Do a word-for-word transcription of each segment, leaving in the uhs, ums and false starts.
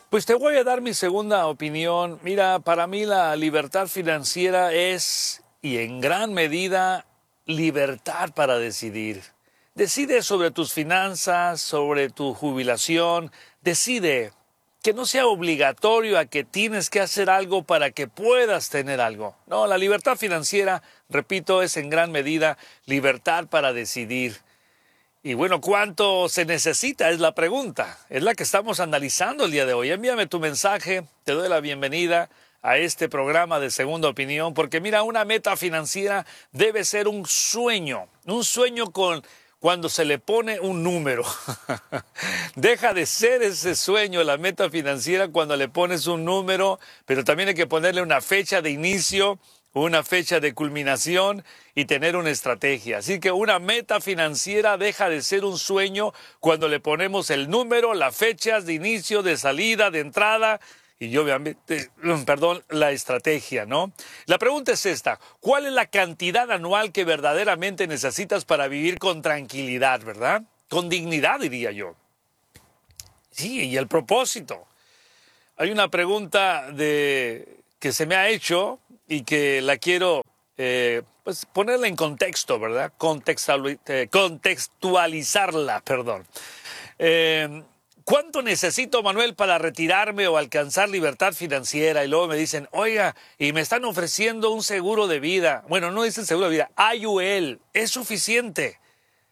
Pues te voy a dar mi segunda opinión. Mira, para mí la libertad financiera es, y en gran medida, libertad para decidir. Decide sobre tus finanzas, sobre tu jubilación. Decide que no sea obligatorio a que tienes que hacer algo para que puedas tener algo. No, la libertad financiera, repito, es en gran medida libertad para decidir. Y bueno, ¿cuánto se necesita? Es la pregunta. Es la que estamos analizando el día de hoy. Envíame tu mensaje, te doy la bienvenida a este programa de Segunda Opinión, porque mira, una meta financiera debe ser un sueño, un sueño con cuando se le pone un número. Deja de ser ese sueño, la meta financiera, cuando le pones un número, pero también hay que ponerle una fecha de inicio, una fecha de culminación y tener una estrategia. Así que una meta financiera deja de ser un sueño cuando le ponemos el número, las fechas de inicio, de salida, de entrada y obviamente, perdón, la estrategia, ¿no? La pregunta es esta: ¿cuál es la cantidad anual que verdaderamente necesitas para vivir con tranquilidad, verdad? Con dignidad, diría yo. Sí, y el propósito. Hay una pregunta de, que se me ha hecho y que la quiero eh, pues ponerla en contexto, ¿verdad? Contextual, eh, contextualizarla, perdón. Eh, ¿Cuánto necesito, Manuel, para retirarme o alcanzar libertad financiera? Y luego me dicen, oiga, y me están ofreciendo un seguro de vida. Bueno, no dicen seguro de vida, I U L, ¿es suficiente?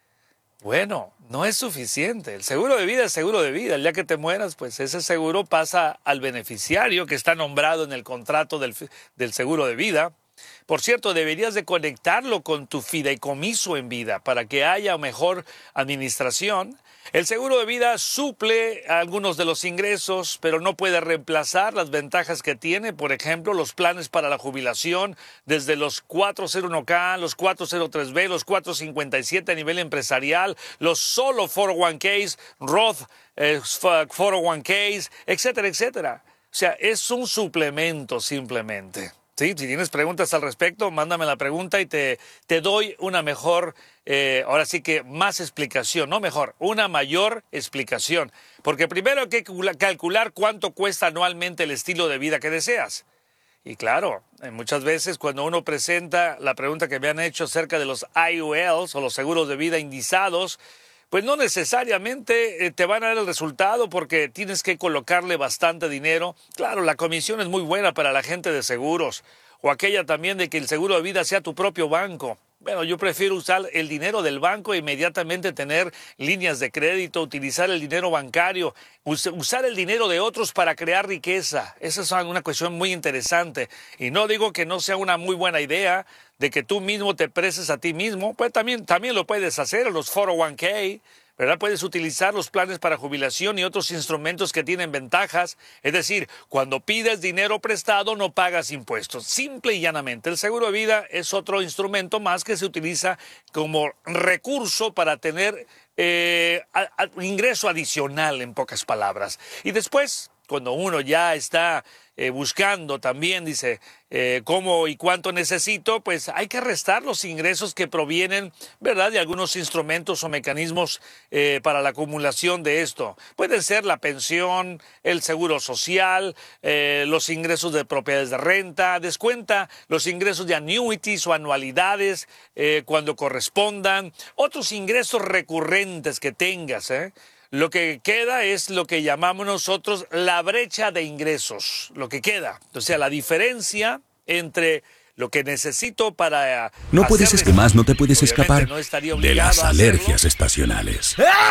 Bueno, no es suficiente. El seguro de vida es seguro de vida. El día que te mueras, pues ese seguro pasa al beneficiario que está nombrado en el contrato del, del seguro de vida. Por cierto, deberías de conectarlo con tu fideicomiso en vida para que haya mejor administración. El seguro de vida suple algunos de los ingresos, pero no puede reemplazar las ventajas que tiene. Por ejemplo, los planes para la jubilación, desde los cuatrocientos uno K, los cuatrocientos tres B, los cuatrocientos cincuenta y siete a nivel empresarial, los solo cuatro oh uno Ks, Roth eh, cuatro oh uno Ks, etcétera, etcétera. O sea, es un suplemento simplemente. Sí, si tienes preguntas al respecto, mándame la pregunta y te, te doy una mejor, eh, ahora sí que más explicación, no mejor, una mayor explicación. Porque primero hay que calcular cuánto cuesta anualmente el estilo de vida que deseas. Y claro, muchas veces cuando uno presenta la pregunta que me han hecho acerca de los I U Ls o los seguros de vida indizados, pues no necesariamente te van a dar el resultado porque tienes que colocarle bastante dinero. Claro, la comisión es muy buena para la gente de seguros, o aquella también de que el seguro de vida sea tu propio banco. Bueno, yo prefiero usar el dinero del banco e inmediatamente tener líneas de crédito, utilizar el dinero bancario, us- usar el dinero de otros para crear riqueza. Esa es una cuestión muy interesante. Y no digo que no sea una muy buena idea de que tú mismo te prestes a ti mismo, pues también, también lo puedes hacer, los cuatro oh uno K, ¿verdad? Puedes utilizar los planes para jubilación y otros instrumentos que tienen ventajas. Es decir, cuando pides dinero prestado no pagas impuestos. Simple y llanamente. El seguro de vida es otro instrumento más que se utiliza como recurso para tener eh, a, a, ingreso adicional, en pocas palabras. Y después, cuando uno ya está eh, buscando también, dice, eh, cómo y cuánto necesito, pues hay que restar los ingresos que provienen, ¿verdad?, de algunos instrumentos o mecanismos eh, para la acumulación de esto. Pueden ser la pensión, el seguro social, eh, los ingresos de propiedades de renta, descuenta los ingresos de annuities o anualidades eh, cuando correspondan, otros ingresos recurrentes que tengas, ¿eh? Lo que queda es lo que llamamos nosotros la brecha de ingresos, lo que queda. O sea, la diferencia entre lo que necesito para... No puedes hacer, escapar, no te puedes escapar no de las alergias estacionales.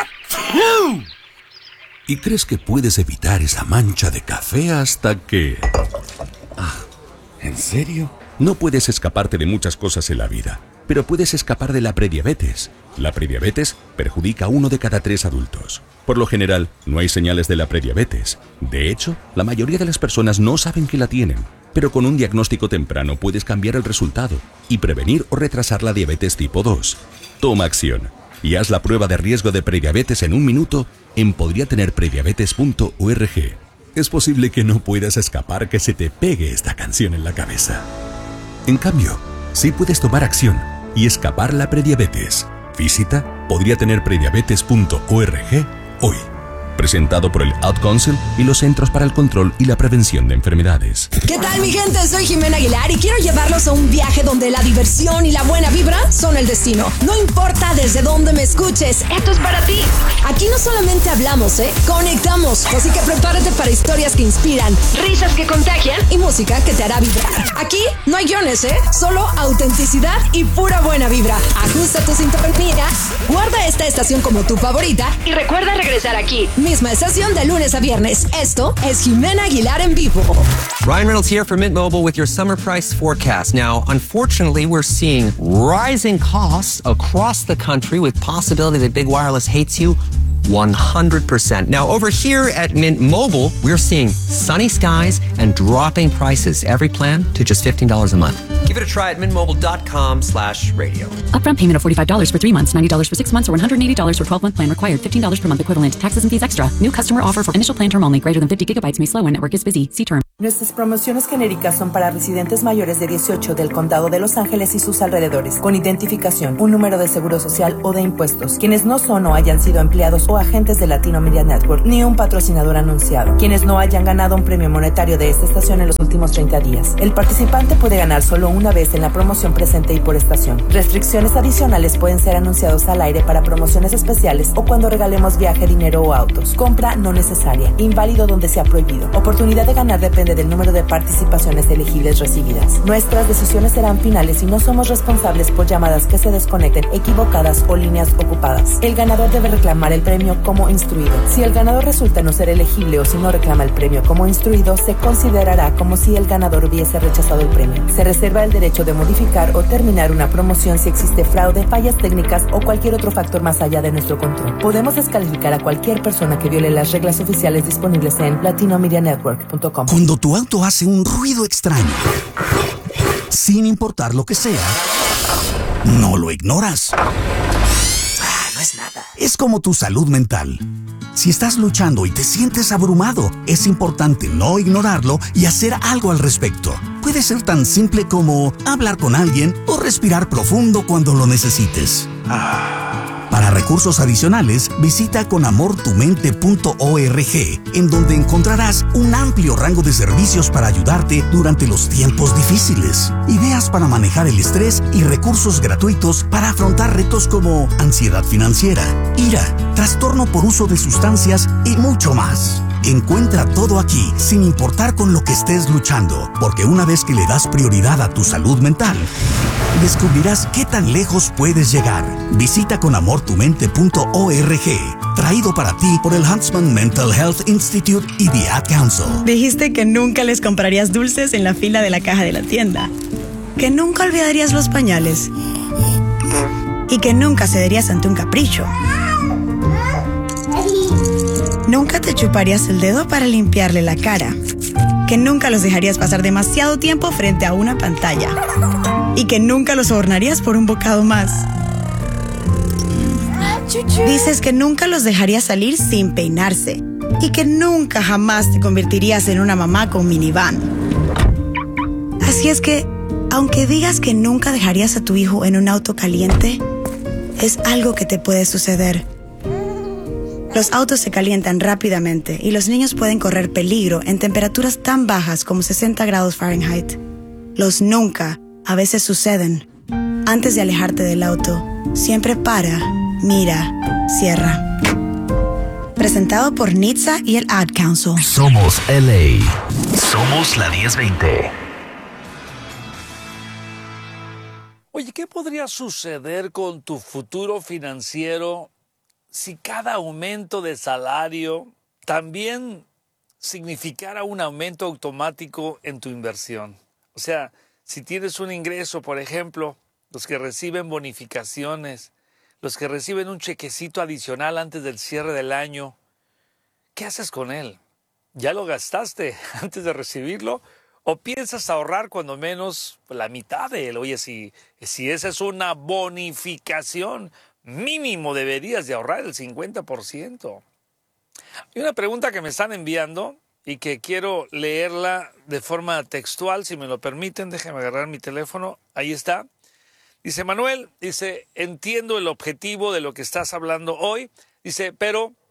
Y crees que puedes evitar esa mancha de café hasta que... Ah, ¿en serio? No puedes escaparte de muchas cosas en la vida, pero puedes escapar de la prediabetes. La prediabetes perjudica a uno de cada tres adultos. Por lo general, no hay señales de la prediabetes. De hecho, la mayoría de las personas no saben que la tienen. Pero con un diagnóstico temprano puedes cambiar el resultado y prevenir o retrasar la diabetes tipo dos. Toma acción y haz la prueba de riesgo de prediabetes en un minuto en podría tener prediabetes punto org. Es posible que no puedas escapar que se te pegue esta canción en la cabeza. En cambio, sí puedes tomar acción y escapar la prediabetes. Visita podría tener prediabetes punto org hoy. presentado por el Ad Council y los Centros para el Control y la Prevención de Enfermedades. ¿Qué tal, mi gente? Soy Jimena Aguilar y quiero llevarlos a un viaje donde la diversión y la buena vibra son el destino. No importa desde dónde me escuches, esto es para ti. Aquí no solamente hablamos, ¿eh? Conectamos. Así que prepárate para historias que inspiran, risas que contagian y música que te hará vibrar. Aquí no hay guiones, ¿eh? Solo autenticidad y pura buena vibra. Ajusta tu sintonía, guarda esta estación como tu favorita y recuerda regresar aquí. Misma estación de lunes a viernes. Esto es Jimena Aguilar en vivo. Ryan Reynolds here for Mint Mobile with your summer price forecast. Now, unfortunately, we're seeing rising costs across the country with possibility that big wireless hates you one hundred percent. Now, over here at Mint Mobile, we're seeing sunny skies and dropping prices. Every plan to just fifteen dollars a month. Give it a try at mintmobile.com slash radio. Upfront payment of forty-five dollars for three months, ninety dollars for six months, or one hundred eighty dollars for twelve-month plan required. fifteen dollars per month equivalent. Taxes and fees extra. New customer offer for initial plan term only. Greater than fifty gigabytes may slow when network is busy. See term. Nuestras promociones genéricas son para residentes mayores de dieciocho del Condado de Los Ángeles y sus alrededores, con identificación, un número de seguro social o de impuestos, quienes no son o hayan sido empleados o agentes de Latino Media Network, ni un patrocinador anunciado, quienes no hayan ganado un premio monetario de esta estación en los últimos treinta días. El participante puede ganar solo una vez en la promoción presente y por estación. Restricciones adicionales pueden ser anunciados al aire para promociones especiales o cuando regalemos viaje, dinero o autos. Compra no necesaria, inválido donde sea prohibido. Oportunidad de ganar depende del número de participaciones elegibles recibidas. Nuestras decisiones serán finales y no somos responsables por llamadas que se desconecten, equivocadas o líneas ocupadas. El ganador debe reclamar el premio como instruido. Si el ganador resulta no ser elegible o si no reclama el premio como instruido, se considerará como si el ganador hubiese rechazado el premio. Se reserva el derecho de modificar o terminar una promoción si existe fraude, fallas técnicas o cualquier otro factor más allá de nuestro control. Podemos descalificar a cualquier persona que viole las reglas oficiales disponibles en latino media network punto com. Cuando tu auto hace un ruido extraño, sin importar lo que sea, no lo ignoras. Ah, no es nada. Es como tu salud mental. Si estás luchando y te sientes abrumado, es importante no ignorarlo y hacer algo al respecto. Puede ser tan simple como hablar con alguien o respirar profundo cuando lo necesites. Para recursos adicionales, visita con amor tu mente punto org, en donde encontrarás un amplio rango de servicios para ayudarte durante los tiempos difíciles, ideas para manejar el estrés y recursos gratuitos para afrontar retos como ansiedad financiera, ira, trastorno por uso de sustancias y mucho más. Encuentra todo aquí, sin importar con lo que estés luchando, porque una vez que le das prioridad a tu salud mental, descubrirás qué tan lejos puedes llegar. Visita con amor tu mente punto org, traído para ti por el Huntsman Mental Health Institute y The Ad Council. Dijiste que nunca les comprarías dulces en la fila de la caja de la tienda, que nunca olvidarías los pañales y que nunca cederías ante un capricho. Nunca te chuparías el dedo para limpiarle la cara, que nunca los dejarías pasar demasiado tiempo frente a una pantalla y que nunca los sobornarías por un bocado más. Dices que nunca los dejarías salir sin peinarse y que nunca jamás te convertirías en una mamá con minivan. Así es que, aunque digas que nunca dejarías a tu hijo en un auto caliente, es algo que te puede suceder. Los autos se calientan rápidamente y los niños pueden correr peligro en temperaturas tan bajas como sesenta grados Fahrenheit. Los nunca a veces suceden. Antes de alejarte del auto, siempre para, mira, cierra. Presentado por N H T S A y el Ad Council. Somos L A. Somos la diez veinte. Oye, ¿qué podría suceder con tu futuro financiero si cada aumento de salario también significara un aumento automático en tu inversión? O sea, si tienes un ingreso, por ejemplo, los que reciben bonificaciones, los que reciben un chequecito adicional antes del cierre del año, ¿qué haces con él? ¿Ya lo gastaste antes de recibirlo? ¿O piensas ahorrar cuando menos la mitad de él? Oye, si, si esa es una bonificación, mínimo deberías de ahorrar el cincuenta por ciento. Hay una pregunta que me están enviando y que quiero leerla de forma textual, si me lo permiten. Déjenme agarrar mi teléfono. Ahí está. Dice Manuel, dice, entiendo el objetivo de lo que estás hablando hoy. Dice, pero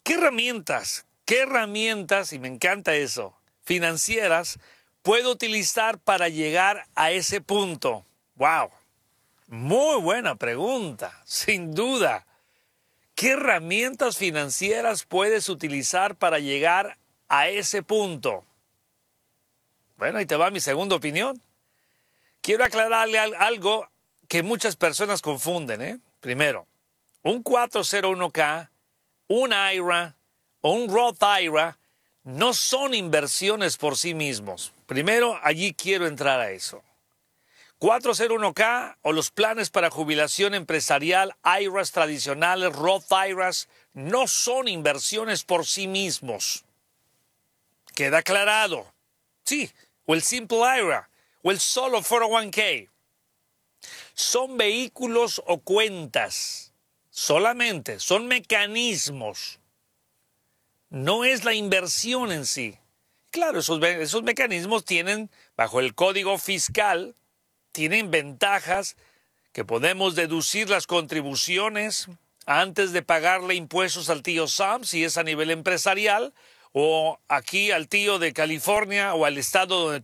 ¿Qué herramientas, qué herramientas, y me encanta eso, financieras, puedo utilizar para llegar a ese punto? ¡Wow! Muy buena pregunta, sin duda. ¿Qué herramientas financieras puedes utilizar para llegar a ese punto? Bueno, ahí te va mi segunda opinión. Quiero aclararle algo que muchas personas confunden, ¿eh? Primero, un cuatro cero uno K, un I R A o un Roth I R A no son inversiones por sí mismos. Primero, allí quiero entrar a eso. cuatro cero uno K o los planes para jubilación empresarial, I R As tradicionales, Roth I R As, no son inversiones por sí mismos. Queda aclarado. Sí, o el Simple I R A, o el solo cuatro cero uno K. Son vehículos o cuentas. Solamente son mecanismos. No es la inversión en sí. Claro, esos, esos mecanismos tienen, bajo el código fiscal, tienen ventajas que podemos deducir las contribuciones antes de pagarle impuestos al tío Sam, si es a nivel empresarial, o aquí al tío de California o al estado donde